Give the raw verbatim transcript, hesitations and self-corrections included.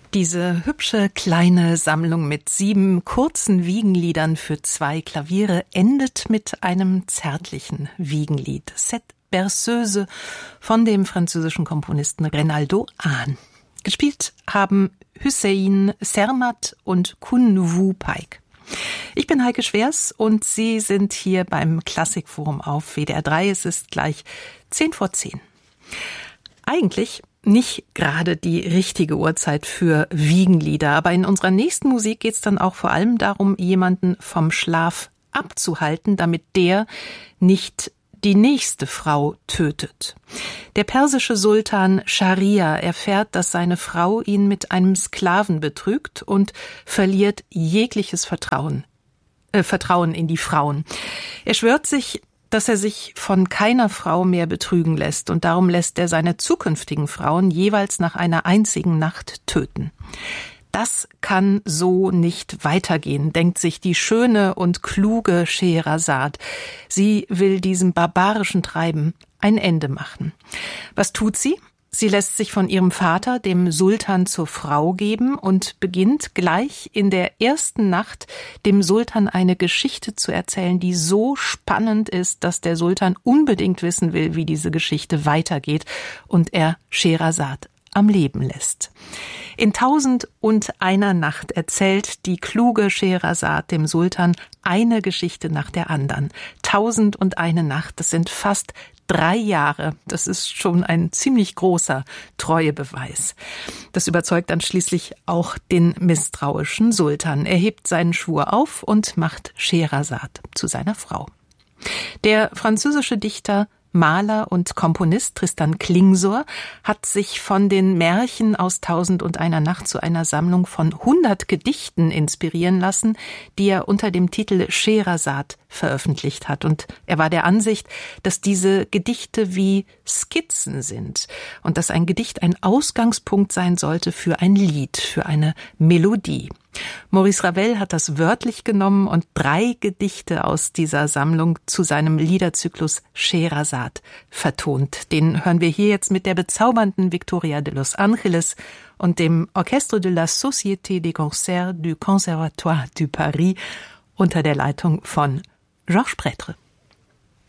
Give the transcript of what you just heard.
Diese hübsche kleine Sammlung mit sieben kurzen Wiegenliedern für zwei Klaviere endet mit einem zärtlichen Wiegenlied. Cette Berceuse von dem französischen Komponisten Reynaldo Ahn. Gespielt haben Hüseyin Sermat und Kunwu Paik. Ich bin Heike Schwers und Sie sind hier beim Klassikforum auf W D R drei. Es ist gleich zehn vor zehn. Eigentlich nicht gerade die richtige Uhrzeit für Wiegenlieder, aber in unserer nächsten Musik geht es dann auch vor allem darum, jemanden vom Schlaf abzuhalten, damit der nicht die nächste Frau tötet. Der persische Sultan Scharia erfährt, dass seine Frau ihn mit einem Sklaven betrügt und verliert jegliches Vertrauen, äh, Vertrauen in die Frauen. Er schwört sich, dass er sich von keiner Frau mehr betrügen lässt und darum lässt er seine zukünftigen Frauen jeweils nach einer einzigen Nacht töten. Das kann so nicht weitergehen, denkt sich die schöne und kluge Scheherazade. Sie will diesem barbarischen Treiben ein Ende machen. Was tut sie? Sie lässt sich von ihrem Vater, dem Sultan, zur Frau geben und beginnt gleich in der ersten Nacht dem Sultan eine Geschichte zu erzählen, die so spannend ist, dass der Sultan unbedingt wissen will, wie diese Geschichte weitergeht und er Scheherazade am Leben lässt. In Tausend und einer Nacht erzählt die kluge Scheherazade dem Sultan eine Geschichte nach der anderen. Tausend und eine Nacht, das sind fast drei Jahre. Das ist schon ein ziemlich großer Treuebeweis. Das überzeugt dann schließlich auch den misstrauischen Sultan. Er hebt seinen Schwur auf und macht Scheherazade zu seiner Frau. Der französische Dichter, Maler und Komponist Tristan Klingsor hat sich von den Märchen aus Tausend und einer Nacht zu einer Sammlung von hundert Gedichten inspirieren lassen, die er unter dem Titel Scheherazade veröffentlicht hat. Und er war der Ansicht, dass diese Gedichte wie Skizzen sind und dass ein Gedicht ein Ausgangspunkt sein sollte für ein Lied, für eine Melodie. Maurice Ravel hat das wörtlich genommen und drei Gedichte aus dieser Sammlung zu seinem Liederzyklus Scheherazade vertont. Den hören wir hier jetzt mit der bezaubernden Victoria de Los Angeles und dem Orchestre de la Société des Concerts du Conservatoire du Paris unter der Leitung von Georges Prêtre.